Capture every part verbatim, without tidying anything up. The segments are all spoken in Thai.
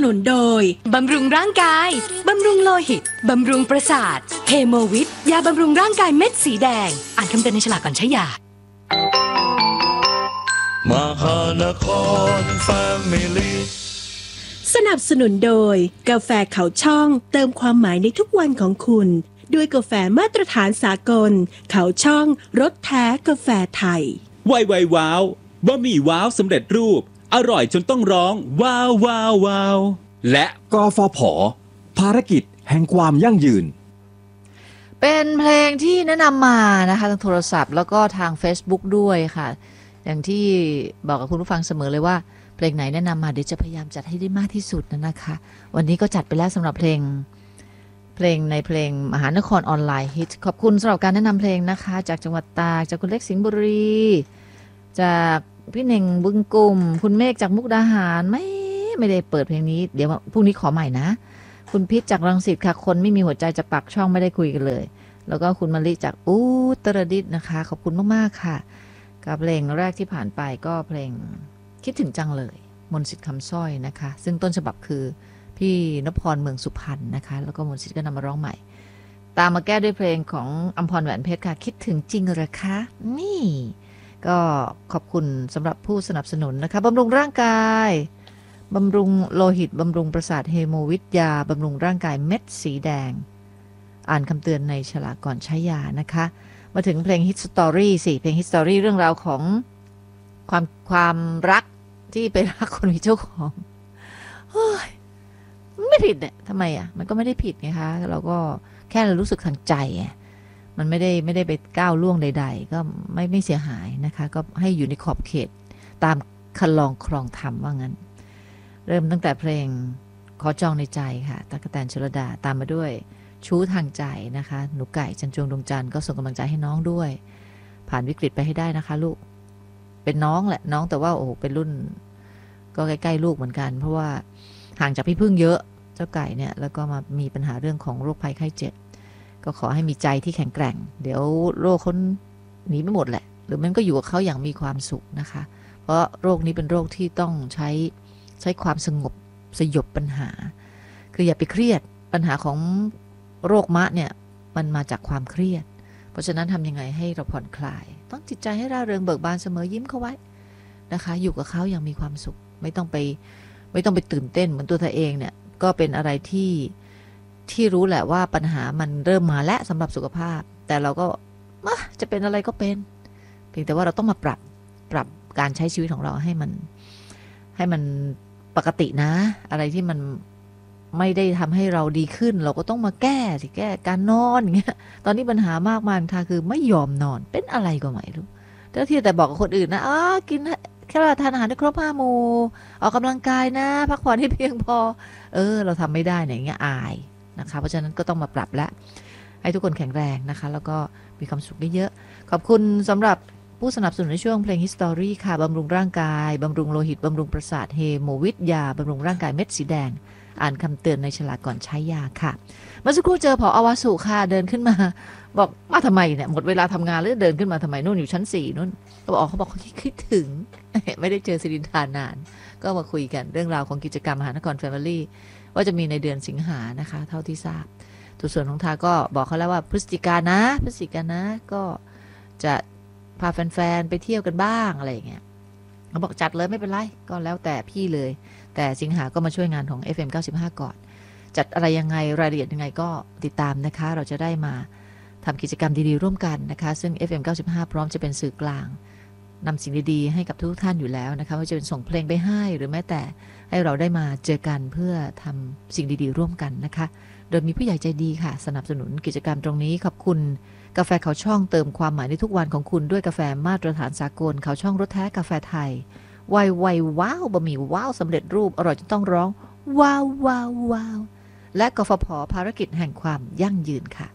นุนโดยบำรุงร่างกายบำรุงโลหิตบำรุงประสาทเฮโมวิทยาบำรุงร่างกายเม็ดสีแดงอ่านคำเตือนในฉลากก่อนใช้ยามหานครแฟมิลี่สนับสนุนโดยกาแฟเขาช่องเติมความหมายในทุกวันของคุณด้วยกาแฟมาตรฐานสากลเขาช่องรสแท้กาแฟไทยไวไวว้าวบะหมี่ว้าวสำเร็จรูปอร่อยจนต้องร้องว้าวว้าวว้าวและกฟผ.ภารกิจแห่งความยั่งยืนเป็นเพลงที่แนะนำมานะคะทางโทรศัพท์แล้วก็ทาง Facebook ด้วยค่ะอย่างที่บอกกับคุณผู้ฟังเสมอเลยว่าเพลงไหนแนะนำมาเดี๋ยวจะพยายามจัดให้ได้มากที่สุดนะนะคะวันนี้ก็จัดไปแล้วสำหรับเพลงเพลงในเพลงมหานครออนไลน์ฮิตขอบคุณสำหรับการแนะนำเพลงนะคะจากจังหวัดตากจากคุณเล็กสิงห์บุรีจากพี่เน่งบึงกุ่มคุณเมฆจากมุกดาหารไม่ไม่ได้เปิดเพลงนี้เดี๋ยวพรุ่งนี้ขอใหม่นะคุณพิษจากรังสิตค่ะคนไม่มีหัวใจจะปักช่องไม่ได้คุยกันเลยแล้วก็คุณมะลิจากอุตรดิตถ์นะคะขอบคุณมากๆค่ะกับเพลงแรกที่ผ่านไปก็เพลงคิดถึงจังเลยมนต์สิทธิ์คำสร้อยนะคะซึ่งต้นฉบับคือพี่นพพรเมืองสุพรรณนะคะแล้วก็มนต์สิทธิ์ก็นำมาร้องใหม่ตามมาแก้ด้วยเพลงของอัมพรแหวนเพชรค่ะคิดถึงจริงเหรอคะนี่ก็ขอบคุณสำหรับผู้สนับสนุนนะคะบำรุงร่างกายบำรุงโลหิตบำรุงประสาทเฮโมวิทยาบำรุงร่างกายเม็ดสีแดงอ่านคำเตือนในฉลากก่อนใช้ยานะคะมาถึงเพลงฮิตสตอรี่สิเพลงฮิตสตอรี่เรื่องราวของความความรักที่ไปรักคนมีเจ้าของเฮ้ยไม่ผิดเนี่ยทำไมอ่ะมันก็ไม่ได้ผิดไงคะเราก็แค่เรารู้สึกทางใจมันไม่ได้ไม่ได้ไปก้าวล่วงใดๆก็ไม่ไม่เสียหายนะคะก็ให้อยู่ในขอบเขตตามคันลองครองธรรมว่างั้นเริ่มตั้งแต่เพลงขอจองในใจค่ะตั๊กแตนชลดาตามมาด้วยชู้ทางใจนะคะหนูไก่จันจวงดวงจันทร์ก็ส่งกำลังใจให้น้องด้วยผ่านวิกฤตไปให้ได้นะคะลูกเป็นน้องแหละน้องแต่ว่าโอ้โหเป็นรุ่นก็ใกล้ๆลูกเหมือนกันเพราะว่าห่างจากพี่พึ่งเยอะเจ้าไก่เนี่ยแล้วก็มามีปัญหาเรื่องของโรคภัยไข้เจ็บก็ขอให้มีใจที่แข็งแกร่งเดี๋ยวโรคคนหนีไม่หมดแหละหรือมันก็อยู่กับเขาอย่างมีความสุขนะคะเพราะโรคนี้เป็นโรคที่ต้องใช้ใช้ความสงบสยบปัญหาคืออย่าไปเครียดปัญหาของโรคมะเนี่ยมันมาจากความเครียดเพราะฉะนั้นทำยังไงให้เราผ่อนคลายต้องจิตใจให้ร่าเริงเบิกบานเสมอยิ้มเข้าไว้นะคะอยู่กับเขาอย่างมีความสุขไม่ต้องไปไม่ต้องไปตื่นเต้นเหมือนตัวเธอเองเนี่ยก็เป็นอะไรที่ที่รู้แหละว่าปัญหามันเริ่มมาแล้วสำหรับสุขภาพแต่เราก็จะเป็นอะไรก็เป็นเพียงแต่ว่าเราต้องมาปรับปรับการใช้ชีวิตของเราให้มันให้มันปกตินะอะไรที่มันไม่ได้ทำให้เราดีขึ้นเราก็ต้องมาแก้สิแก้การนอนอย่างเงี้ยตอนนี้ปัญหามากมายทางคือไม่ยอมนอนเป็นอะไรก็ไม่รู้แต่ที่แต่บอกกับคนอื่นนะอ๋อกินแค่ทานอาหารได้ครบห้าหมู่ออกกำลังกายนะพักผ่อนให้เพียงพอเออเราทำไม่ได้เนี่ยอย่างเงี้ยอายนะคะเพราะฉะนั้นก็ต้องมาปรับและให้ทุกคนแข็งแรงนะคะแล้วก็มีความสุขเยอะๆขอบคุณสำหรับผู้สนับสนุนในช่วงเพลงฮิสตอรี่ค่ะบำรุงร่างกายบำรุงโลหิตบำรุงประสาทเฮโมวิทยาบำรุงร่างกายเม็ดสีแดงอ่านคำเตือนในฉลากก่อนใช้ยาค่ะเมื่อสักครู่เจอผอ.อวสุค่ะเดินขึ้นมาบอกมาทำไมเนี่ยหมดเวลาทำงานแล้วเดินขึ้นมาทำไมนู่นอยู่ชั้นสี่นู่นก็บอกเขาบอกเขาคิดถึงไม่ได้เจอสิรินทานานก็มาคุยกันเรื่องราวของกิจกรรมมหานครแฟมิลี่ว่าจะมีในเดือนสิงหานะคะเท่าที่ทราบตัวส่วนของทาก็บอกเขาแล้วว่าพฤศจิกายนนะพฤศจิกายนนะก็จะพาแฟนๆไปเที่ยวกันบ้างอะไรอย่างเงี้ยเขาบอกจัดเลยไม่เป็นไรก็แล้วแต่พี่เลยแต่สิงหาก็มาช่วยงานของ เอฟ เอ็ม เก้าสิบห้า ก่อนจัดอะไรยังไงรายละเอียดยังไงก็ติดตามนะคะเราจะได้มาทำกิจกรรมดีๆร่วมกันนะคะซึ่ง เอฟ เอ็ม เก้าสิบห้า พร้อมจะเป็นสื่อกลางนำสิ่งดีๆให้กับทุกท่านอยู่แล้วนะคะว่าจะเป็นส่งเพลงไปให้หรือแม้แต่ให้เราได้มาเจอกันเพื่อทำสิ่งดีๆร่วมกันนะคะโดยมีผู้ใหญ่ใจดีค่ะสนับสนุนกิจกรรมตรงนี้ขอบคุณกาแฟเขาช่องเติมความหมายในทุกวันของคุณด้วยกาแฟมาตรฐานสากลเขาช่องรสแท้กาแฟไทยไวไวว้าวบะหมี่ว้าวสำเร็จรูปอร่อยจนต้องร้องว้าวว้าวว้าวและกฟผ.ภารกิจแห่งความยั่งยืนค่ะ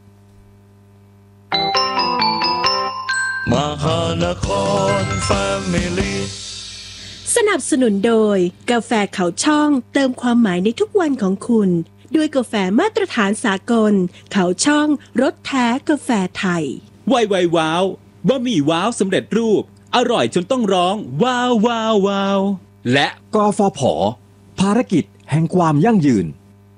มหานครแฟมิลี่สนับสนุนโดยกาแฟเขาช่องเติมความหมายในทุกวันของคุณด้วยกาแฟมาตรฐานสากลเขาช่องรสแท้กาแฟไทยไวไวว้าวบะหมี่ว้าวสำเร็จรูปอร่อยจนต้องร้องว้าวว้าวว้าวและกฟผ.ภารกิจแห่งความยั่งยืน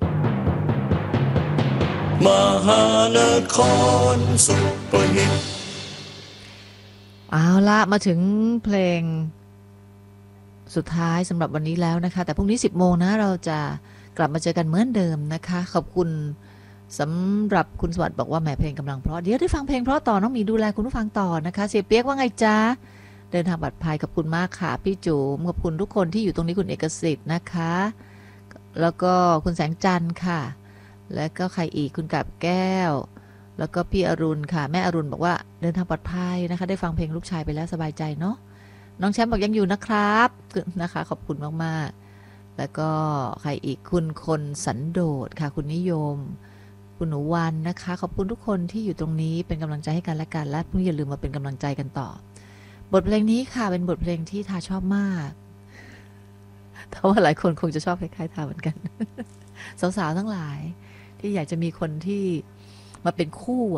มหานครสุปหิตเอาละมาถึงเพลงสุดท้ายสำหรับวันนี้แล้วนะคะแต่พรุ่งนี้สิบโมงนะเราจะกลับมาเจอกันเหมือนเดิมนะคะขอบคุณสำหรับคุณสวัสดิ์บอกว่าแหมเพลงกำลังเพราะเดี๋ยวได้ฟังเพลงเพราะต่อน้องมีดูแลคุณผู้ฟังต่อนะคะเสียเปียกว่าไงจ๊ะเดินทางปลอดภัยขอบคุณมากค่ะพี่จูมขอบคุณทุกคนที่อยู่ตรงนี้คุณเอกสิทธิ์นะคะแล้วก็คุณแสงจันทร์ค่ะแล้วก็ใครอีกคุณกับแก้วแล้วก็พี่อรุณค่ะแม่อรุณบอกว่าเดินทางปลอดภัยนะคะได้ฟังเพลงลูกชายไปแล้วสบายใจเนาะน้องแชมป์บอกยังอยู่นะครับนะคะขอบคุณมากๆแล้วก็ใครอีกคุณคนสันโดษค่ะคุณนิยมคุณหนูวันนะคะขอบคุณทุกคนที่อยู่ตรงนี้เป็นกำลังใจให้กันและกันและพรุ่งนี้อย่าลืมมาเป็นกำลังใจกันต่อบทเพลงนี้ค่ะเป็นบทเพลงที่ทาชอบมากแต่ว่าหลายคนคงจะชอบคล้ายๆทาเหมือนกัน สาวๆทั้งหลายที่อยากจะมีคนที่มาเป็นคู่